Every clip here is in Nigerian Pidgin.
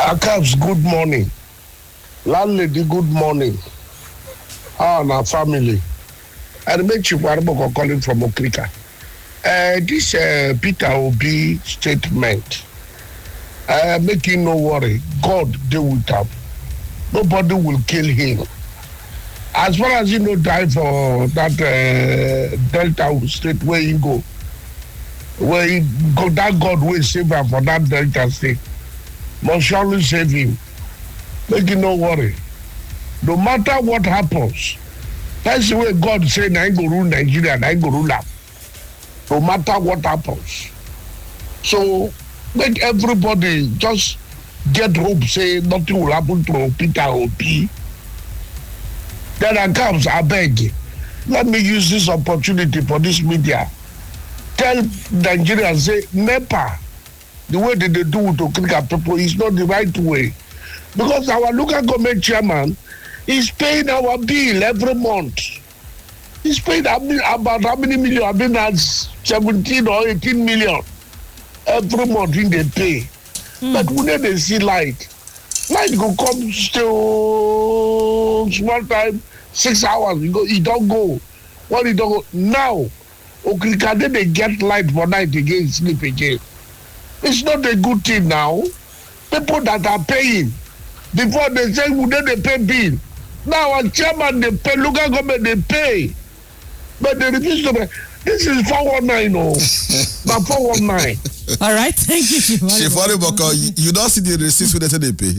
Akabs, good morning. Landlady, good morning. And our family. And make Chikwaraboko calling from Okrika. This Peter Obi statement, make him no worry. God deal with him. Nobody will kill him. As far as you know, die for that Delta state where he go. Where he go, that God will save him for that Delta state. Must surely save him. Make him no worry. No matter what happens, that's the way God said, I ain't go rule Nigeria, I ain't go rule am. No matter what happens. So make everybody just get hope, say nothing will happen to Peter Obi. Then I comes, I beg. Let me use this opportunity for this media. Tell Nigerians, say, NEPA, the way that they do with Okrika people is not the right way. Because our local government chairman is paying our bill every month. He's paid about how many million? I mean, that's 17 or 18 million every month in they pay. But when they see light go come still small time, 6 hours, he don't go. When he don't go, now, Okrika, they get light for night again, sleep again. It's not a good thing now. People that are paying, before they say, would they pay bill? Now, our chairman, they pay, local government, they pay. But they refuse to pay. This is 419, no. But 419. All right, thank you. Shifari Boko, you don't see the receipts where they pay.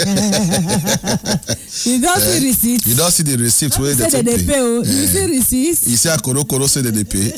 You don't see receipts. You don't see the receipts where they pay. You see receipts. You see a Koro say that they pay.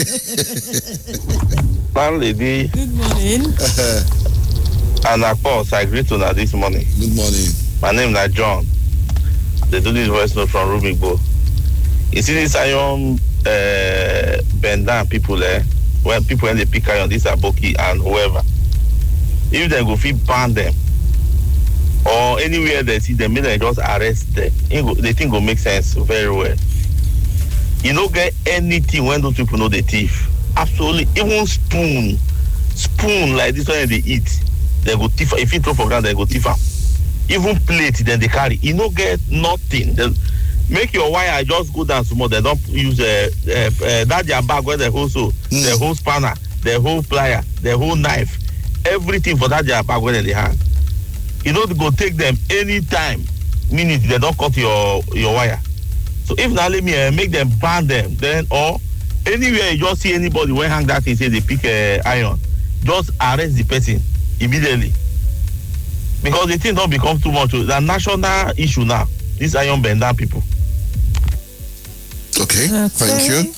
Landlady. Good morning. And of course, I greet you this morning. Good morning. My name is John. They do this voice note from Rubikbo. You see this iron bend down people there, when people when they pick iron, this Aboki and whoever. If they go fit ban them or anywhere they see them, they just arrest them. They think will make sense very well. You don't get anything when those people know the thief. Absolutely, even spoon like this one they eat, they go thief. If you throw for ground, they go thief. Even plate, then they carry. You don't get nothing. They make your wire just go down small. They don't use that their bag where they also the whole spanner, the whole plier, the whole knife, everything for that their bag where they have. You know, go take them anytime, minute they don't cut your wire. So if now let me make them ban them, then or anywhere you just see anybody when hang that thing say they pick iron, just arrest the person immediately. Because the thing don't become too much. It's a national issue now. These iron bend down people. Okay, thank you.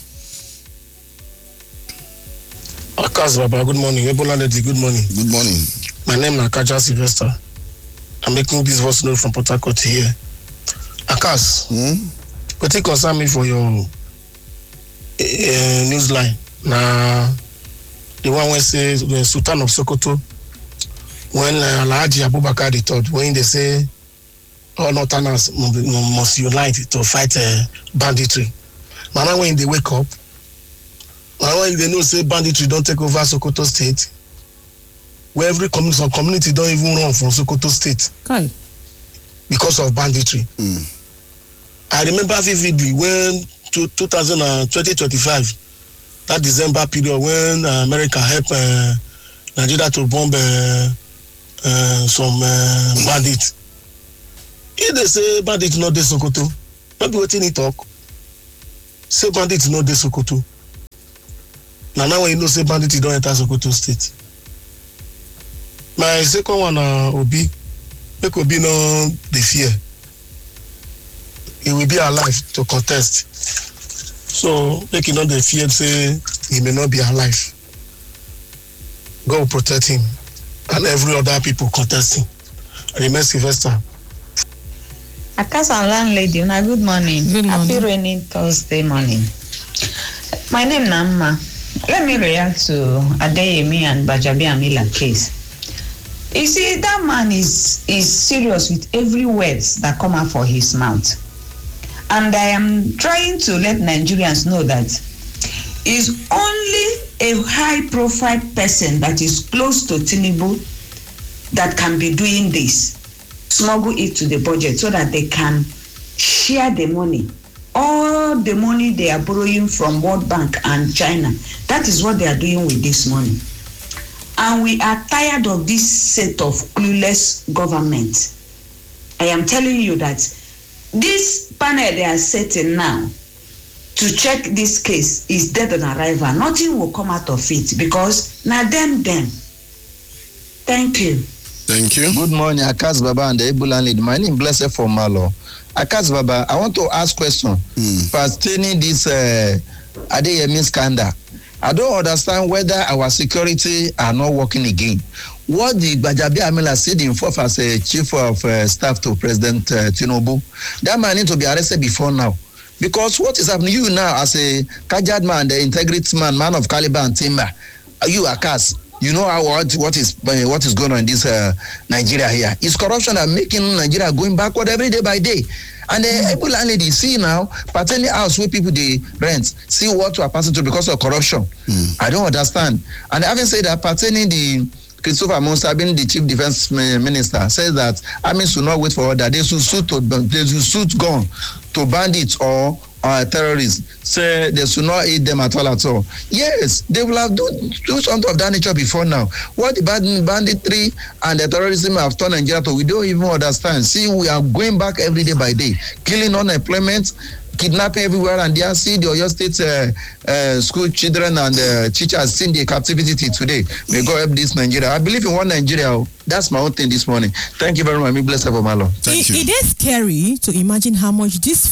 Akas Baba, good morning. Ebola Lady, good morning. Good morning. My name is Akaja Sylvester. I'm making this voice note from Port Harcourt here. Akas, go take concern me for your news line. Now, the one where says the Sultan of Sokoto, when Alhaji Abubakar III, when they say all Northerners must unite to fight banditry. Now when they wake up, now when they know say banditry don't take over Sokoto State, where every community don't even run from Sokoto State. Okay. Because of banditry. I remember vividly when 2025, that December period when America helped Nigeria to bomb some bandits. If they say bandits not de Sokoto, maybe what he talk. Say bandits not de Sokoto. Now when you know say bandits don't enter Sokoto State. My second one Obi, make Obi no the fear. He will be alive to contest. So make him not the fear say he may not be alive. God will protect him and every other people contesting. Remain Sylvester. Akasa landlady, good morning. Good morning. Happy rainy Thursday morning. My name is Namma. Let me react to Adeyemi and Bajabi Amila case. You see, that man is serious with every word that come out for his mouth. And I am trying to let Nigerians know that it's only a high-profile person that is close to Tinubu that can be doing this. smuggle it to the budget so that they can share the money. All the money they are borrowing from World Bank and China, that is what they are doing with this money. And we are tired of this set of clueless government. I am telling you that this panel they are setting now to check this case is dead on arrival. Nothing will come out of it because now them. Thank you. Thank you. Good morning, Akas Baba and the Ebulan lead. My name is Blessed from Malo. Akas Baba, I want to ask question pertaining this Adeyemi scandal. I don't understand whether our security are not working again. What the Gbajabiamila said himself as a chief of staff to President Tinubu, that man need to be arrested before now. Because what is happening, you now as a Kajad man, the integrity man of caliber and timber, you Akas, you know what is going on in this Nigeria here. It's corruption that making Nigeria going backward every day by day. And the able landlady see now, pertaining house where people they rent, see what we are passing through because of corruption. I don't understand. And having said that, pertaining the Christopher Monsa being the chief defense minister says that army should not wait for order. They should suit gun to bandits or terrorists. Say they should not aid them at all. Yes, they will have do something of that nature before now. What the banditry and the terrorism have turned Nigeria to, we don't even understand. See, we are going back every day by day, killing unemployment, kidnapping everywhere, and there see the Oyo State school children and teachers seeing the captivity today. May God help this Nigeria. I believe in one Nigeria. That's my own thing this morning. Thank you very much. Me bless for my Lord. Thank you. It is scary to imagine how much this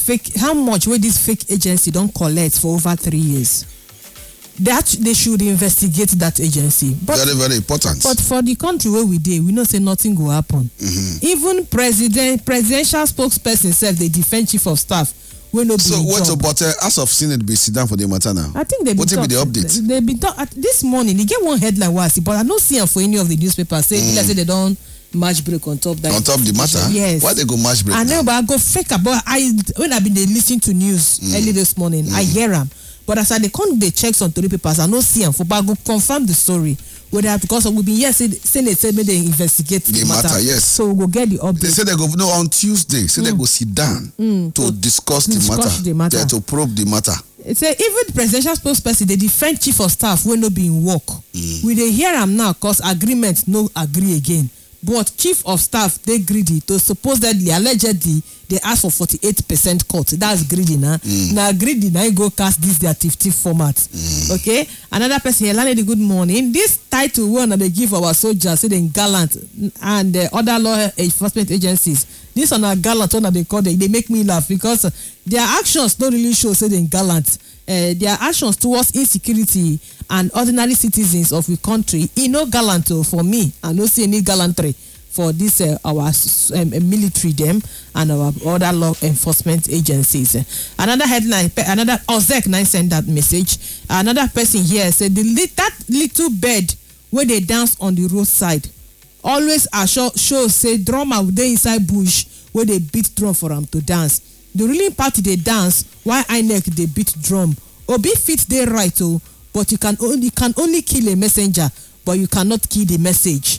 fake agency don't collect for over 3 years. That they should investigate that agency. But, very, very important. But for the country where we did, we know say nothing will happen. Even presidential spokesperson said they defend chief of staff. So what about as of Senate be sit down for the matter now? I think they be the update? They be talk this morning. They get one headline was, but I don't see them for any of the newspapers say they don't match break on top that. On top the matter? Yes. Why they go match break? I know, but I go fake about when I've been listening to news early this morning, I hear them. But as I they checks on 3 papers, I don't see them for, but I go confirm the story. Whether because we've been Senate said they investigate the matter. Yes. So we'll get the update. They say they go on Tuesday. Say they go sit down to discuss the matter. Yeah, to probe the matter. It's even the presidential spokesperson, they defend chief of staff when no be in work. We they hear them now cause agreement no agree again. But chief of staff they greedy to supposedly allegedly they ask for 48% cut. That's greedy now. Now greedy now go cast this their TIF format. Okay. Another person here, Lanedy, good morning. This title one that they give our soldiers, say they gallant and other law enforcement agencies. This on a gallant one that they call they make me laugh because their actions don't really show say they gallant. Their actions towards insecurity and ordinary citizens of the country, no gallant for me. I don't see any gallantry for this our military them and our other law enforcement agencies. Another headline, another Ozek 9 sent that message. Another person here said that little bird where they dance on the roadside always show say drummer they inside bush where they beat drum for them to dance. The ruling party they dance while INEC they beat drum. Obi fit they right but you can only kill a messenger, but you cannot kill the message.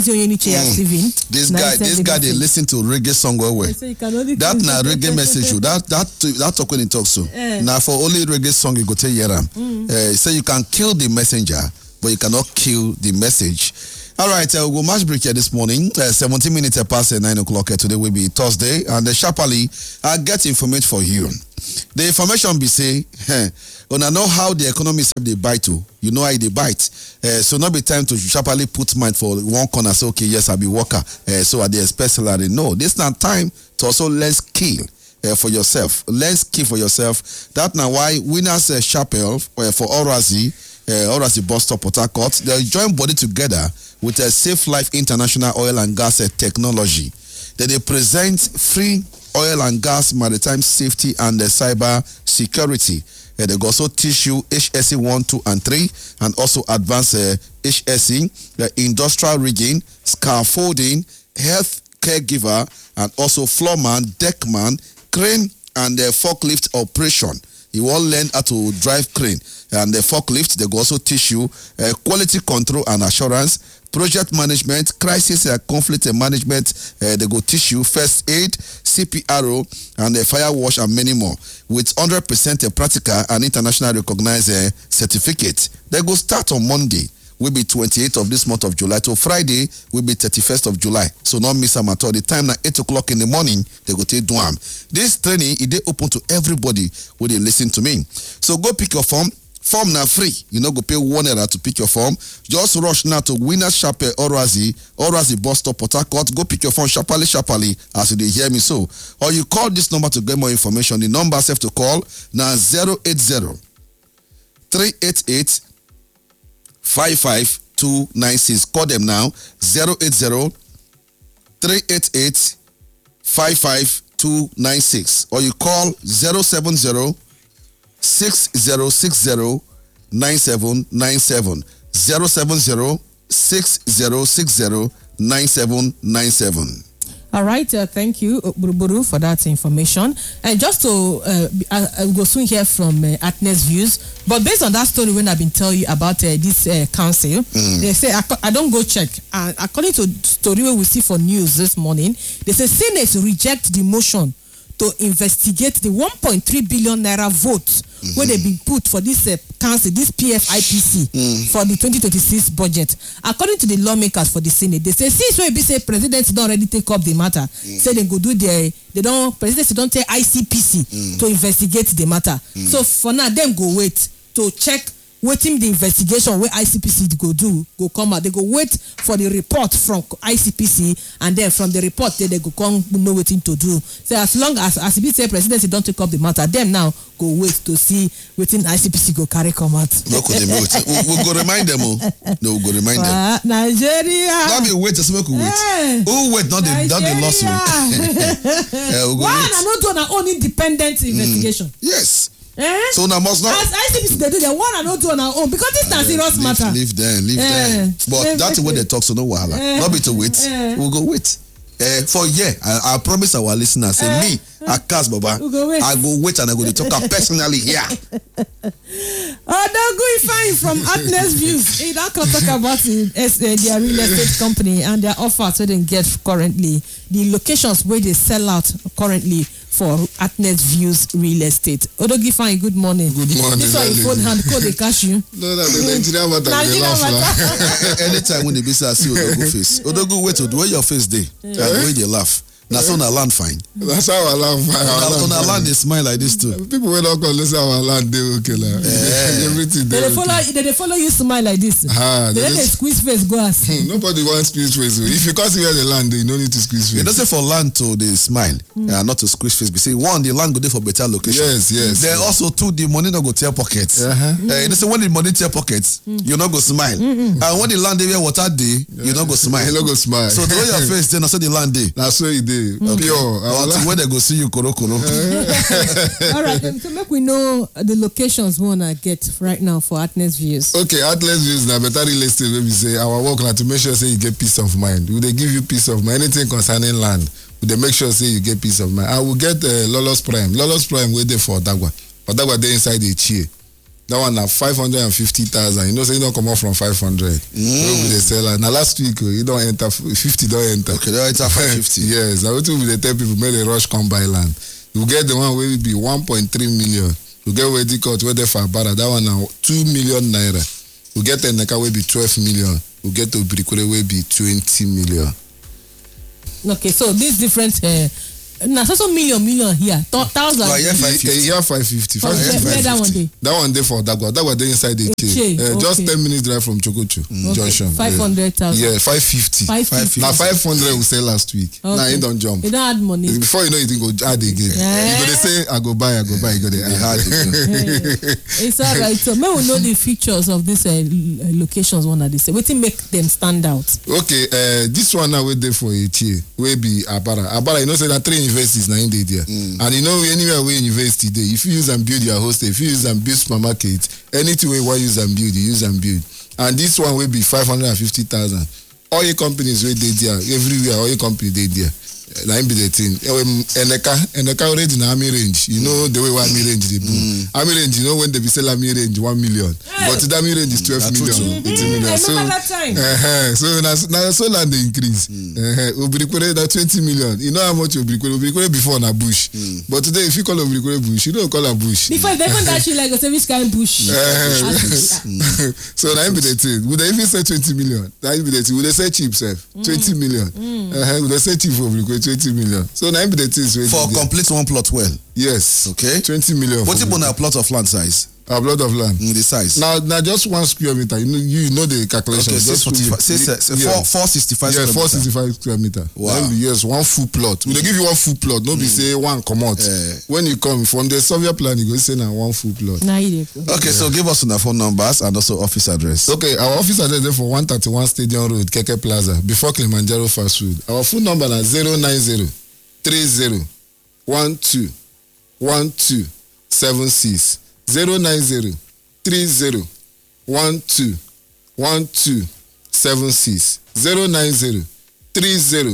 Steven. This guy they listen to reggae song well. That na reggae message. That talk when he talks so. Now for only reggae song you go tell Yeram. Say you can kill the messenger, but you cannot kill the message. All right, we'll go match break here this morning. 17 minutes past 9 o'clock. Today will be Thursday, and sharply I get information for you. The information be say, when I know how the economy is they bite to, you know how they bite. So not be time to sharply put mind for one corner. Say, okay, yes, I'll be worker. So at the expect salary. No, this not time to also let's kill for yourself. Let's kill for yourself. That's now why winners chapel for Orazi bus stop Port Harcourt, they join body together with a Safe Life International Oil and Gas Technology. Then they present free oil and gas, maritime safety, and cyber security. They also teach you HSE 1, 2, and 3, and also advanced HSE, industrial rigging, scaffolding, health caregiver, and also floorman, deckman, crane, and forklift operation. You will learn how to drive crane and the forklift. They will also teach you quality control and assurance, project management, crisis and conflict management. They go teach you first aid, CPRO, and fire wash, and many more. With 100% practical and international recognized certificate. They go start on Monday. Will be 28th of this month of July to Friday will be 31st of July. So not miss them at all. The time now 8 o'clock in the morning they go take Duam. This training it is open to everybody when they listen to me. So go pick your form. Form now free. You know go pay €1 to pick your form. Just rush now to Winners Chapel Orazi bus stop Port Harcourt. Go pick your form sharply as they hear me so. Or you call this number to get more information. The number I have to call now 080 388 55296. Call them now 080 388 55296 or you call 070 6060 9797 070 6060 9797. All right, thank you, Buruburu, for that information. And just to go soon hear from Atnes Views, but based on that story when I've been telling you about this council, they say, I don't go check. According to the story we see for news this morning, they say Senate reject the motion to investigate the 1.3 billion naira vote where they been put for this council, this PFIPC for the 2026 budget. According to the lawmakers for the Senate, they say since we say presidents don't already take up the matter, say they go do presidents don't tell ICPC to investigate the matter. So for now, them go wait to check waiting the investigation where ICPC go come out. They go wait for the report from ICPC, and then from the report they go come know what to do. So as long as ICPC say presidency don't take up the matter, them now go wait to see waiting ICPC go carry come out. We'll go remind them. No, we'll go remind them. Nigeria. Not be wait, just wait. Who wait? Not the lawsuit. Why not do an own independent investigation? Yes. So now must not. As ICPC they do, they want to not do on our own because it's not serious matter. Leave them. But that's when they talk, so no wahala. Not be to wait. We'll go wait. For I promise our listeners, say me, Akas Baba, I go wait and I go to talk personally here. They'll go fine from Atlas Views. They don't talk about their real estate company and their offers so they get currently, the locations where they sell out currently for Atlas Views Real Estate. Odogi fine, good morning. Good morning. This one you phone hand, call the cash you. No, the Nigerian matter. Anytime when the business see Odogo face, Odogo wait to the way your face day, and the way you laugh. That's on our land fine. That's how our land fine. On our land they smile like this too. People will not call this our land they okay like. Everything they follow you smile like this. They squeeze face go ask. Nobody wants squeeze face. If you can't see where the land, you don't need to squeeze face. It doesn't for land to they smile, not to squeeze face. But say one, the land go there for better location. Yes. Then also two, the money not go to your pockets. They say when the money to your pockets, you not go smile. And when the land they where water day, you not go smile. You not go smile. So the way your face, then also the land day. That's where it day. Okay. Pure. When they go see you, koro. All right, so make we know the locations we wanna get right now for Atlas Views. Okay, Atlas Views now better real estate. When we say our work now to make sure say you get peace of mind. Will they give you peace of mind? Anything concerning land, will they make sure say you get peace of mind? I will get Lolos Prime. Lolos Prime wait there for Odagwa. Odagwa there inside the chair. That one now 550,000. You know, so you don't come out from 500. They sell. Now last week you don't enter 50. Don't enter. Okay, they enter 550. Yes. Now what will they tell people? May they rush come buy land. You get the one where it be 1.3 million. You get where the court where they for Bara. That one now 2 million naira. You get the Neka where be 12 million. You get to Brikure where be 20 million. Okay, so this different. Now so million here 1,000. Yeah, 550. That one day for Dagwa. Dagwa day inside the chain. Just 10 minutes drive from Chokochu Junction. 500,000. Yeah, 550. Now 500 we sell last week. Now you don't jump. You don't add money. Before you know you think go add again. You go they say I go buy. You go they add again. It's alright. So may we know the features of these locations. One of these. What make them stand out? Okay, this one now we there for a chair. We be Abara. You know say that 3 universities now in there. And you know anywhere where university there, if you use and build your hostel, if you use and build supermarket, anything where you use and build, you use and build. And this one will be 550,000. All your companies where they there, everywhere, all your company they there. That be the thing. Eneka already in army range. You know the way army range they boom. Army range, you know when they be sell army range 1 million, but the army range is 12 million, 18 million. So that time. So now so land they increase. Obrikore that 20 million. You know how much Obrikore before na bush, but today if you call Obrikore bush, you don't call a bush. Before they even that you like a service kind bush. So that be the thing. Would they even say 20 million? That be the thing. Would they say cheap, sir? 20 million. Would they say cheap for Obrikore 20 million? So now be the thing. For complete one plot well. Yes. Okay. 20 million. What's about a plot of land size? A plot of land. The size. Now just 1 square meter. You know the calculation. Okay, just 465 square meter. 465 square meter. Wow. Yes, 1 full plot. They give you 1 full plot. No be say 1 come out. When you come from the survey plan, you go say now 1 full plot. Okay, so give us the phone numbers and also office address. Okay, our office address is for 131 Stadium Road, Keke Plaza, before Kilimanjaro Fast Food. Our phone number is 090 30 12 76 090 30 12 76 090 30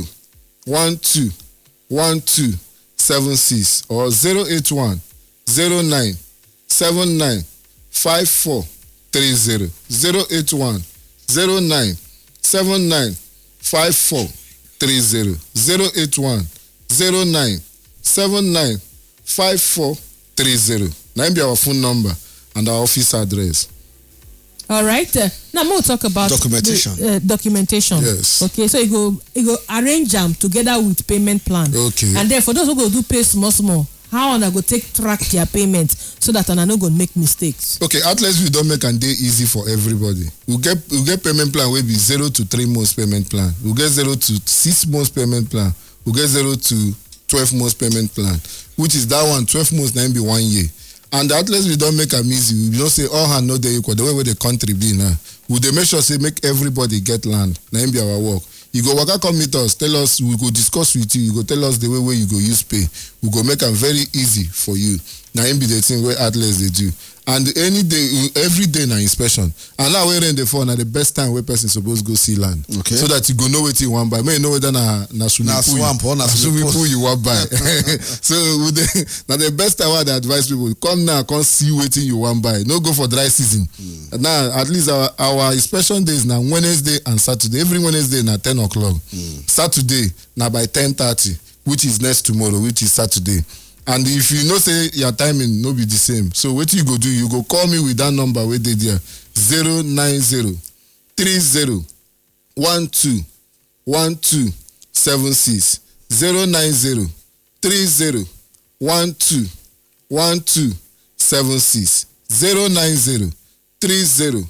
12 76 or 081 09 79 54 30 081 09 79 54 30 081 09 79 54 30. Now be our phone number and our office address. All right. Now we'll talk about documentation. Documentation. Yes. Okay. So you go arrange them together with payment plan. Okay. And then for those who go do pay small, how I go take track their payments so that I no go make mistakes. Okay. At least we don't make a day easy for everybody. We get payment plan will be 0 to 3 months payment plan. We get 0 to 6 months payment plan. We get 0 to 12 months payment plan, which is that one 12 months now be 1 year. And at least we don't make them easy. We don't say all hand no they equal. The way where the country be now, we they make sure say make everybody get land. Now be our work. You go waka come meet us, tell us, we go discuss with you. You go tell us the way where you go use pay. We go make them very easy for you. Now be the thing where at least they do. And any day, every day na inspection. And now we're in the phone at the best time where person supposed go see land. Okay. So that you go know what you want buy. May you know whether na swimming pool you want buy. So now the best time I advise people, come now, come see what you want buy. No go for dry season. Now at least our inspection days now Wednesday and Saturday. Every Wednesday na 10 o'clock. Saturday now by 10:30, which is next tomorrow, which is Saturday. And if you know say your timing no be the same, so what you go do, you go call me with that number where they there 090 30 12 76 090 30 12 76 090 30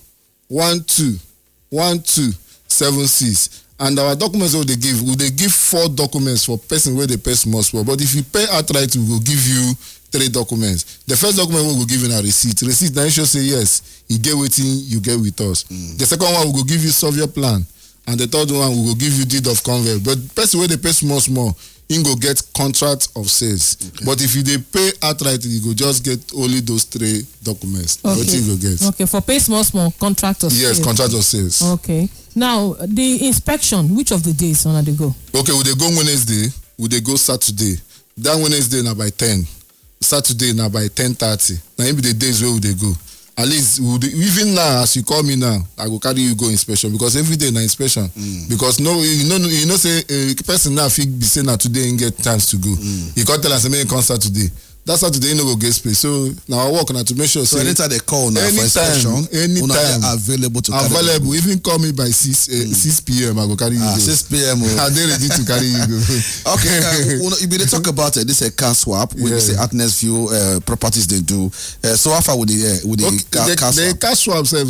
12 76. And our documents will they give 4 documents for person where they pay small. But if you pay outright, we will give you 3 documents. The first document we will give you a receipt. Receipt now should say yes, you get waiting, you get with us. The second one we will give you survey plan, and the third one we will give you deed of convey. But person where they pay small, you go get contract of sales. Okay. But if you they pay outright, you go just get only those 3 documents. Okay. What you go get? Okay, for pay small contract of sales. Yes, contract of sales. Okay. Now the inspection, which of the days on they go? Okay, will they go Wednesday? Will they go Saturday? That Wednesday now by 10. Saturday now by 10:30. Now be the days where will they go? At least even now, as you call me now, I go carry you go inspection because every day na inspection. Because no, you know say a person now fit be saying that today ain't get chance to go. You can't tell us say come Saturday. That Saturday you no go get space. So now I work now to make sure. So anytime they call now for inspection, anytime available to carry available. Even call me by 6 p.m. I go carry you go. 6 p.m. Are they ready to carry you go? Okay, if they talk about this car swap, when you say Atnes View properties they do. So how far with the car swap? The car swap